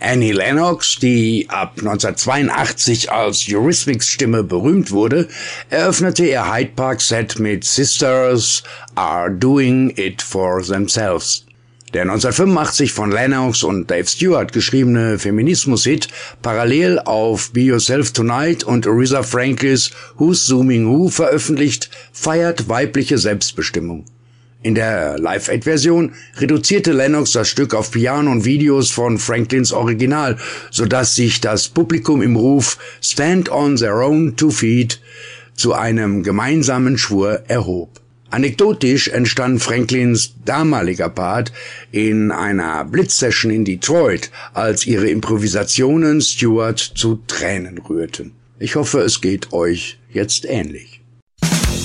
Annie Lennox, die ab 1982 als Eurythmics-Stimme berühmt wurde, eröffnete ihr Hyde Park-Set mit Sisters Are Doing It For Themselves. Der 1985 von Lennox und Dave Stewart geschriebene Feminismus-Hit parallel auf Be Yourself Tonight und Aretha Franklin's Who's Zooming Who veröffentlicht, feiert weibliche Selbstbestimmung. In der Live-Aid-Version reduzierte Lennox das Stück auf Piano und Videos von Franklins Original, sodass sich das Publikum im Ruf Stand on their own 2 feet zu einem gemeinsamen Schwur erhob. Anekdotisch entstand Franklins damaliger Part in einer Blitzsession in Detroit, als ihre Improvisationen Stewart zu Tränen rührten. Ich hoffe, es geht euch jetzt ähnlich.